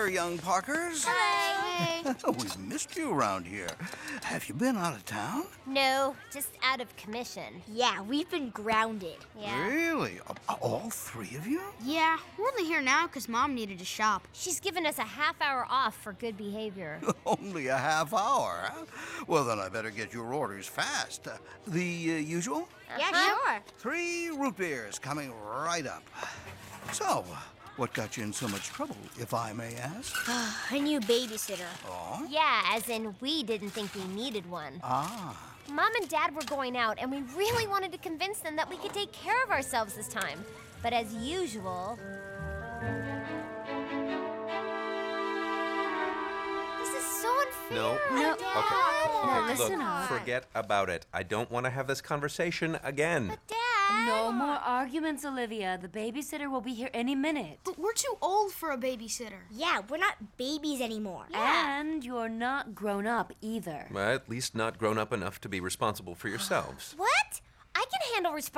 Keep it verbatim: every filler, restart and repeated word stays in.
young Parkers. Hey. We've missed you around here. Have you been out of town? No, just out of commission. Yeah, we've been grounded. Yeah. Really? A- All three of you? Yeah, we're only here now because Mom needed to shop. She's given us a half hour off for good behavior. Only a half hour, huh? Well, then I better get your orders fast. Uh, the uh, usual? Yeah, Uh-huh. sure. Three root beers coming right up. So, what got you in so much trouble, if I may ask? A new babysitter. Oh? Yeah, as in we didn't think we needed one. Ah. Mom and Dad were going out, and we really wanted to convince them that we could take care of ourselves this time. But as usual... This is so unfair. No. No. Okay. Dad. Okay, No, listen, look, Art. forget about it. I don't want to have this conversation again. But Dad... No more arguments, Olivia. The babysitter will be here any minute. But we're too old for a babysitter. Yeah, we're not babies anymore. And you're not grown up either. Well, at least not grown up enough to be responsible for yourselves. What? I can handle